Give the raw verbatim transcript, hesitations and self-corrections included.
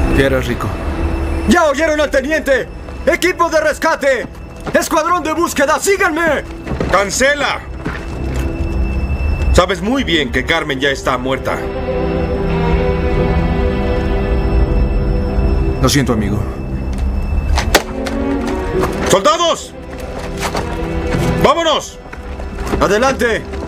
¿Quieres, Rico? ¡Ya oyeron al teniente! ¡Equipo de rescate! ¡Escuadrón de búsqueda! ¡Síganme! ¡Cancela! Sabes muy bien que Carmen ya está muerta. Lo siento, amigo. ¡Soldados! ¡Vámonos! ¡Adelante!